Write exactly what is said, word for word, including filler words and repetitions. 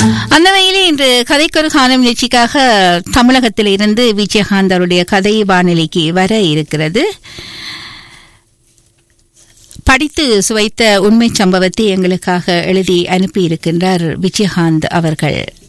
அந்த வகையிலே இன்று கதைக்கொரு காலம் நிகழ்ச்சிக்காக தமிழகத்தில் இருந்து விஜயகாந்த் அவருடைய கதை வானிலைக்கு வர இருக்கிறது. படித்து சுவைத்த உண்மை சம்பவத்தை எங்களுக்காக எழுதி அனுப்பியிருக்கின்றார் விஜயகாந்த் அவர்கள்.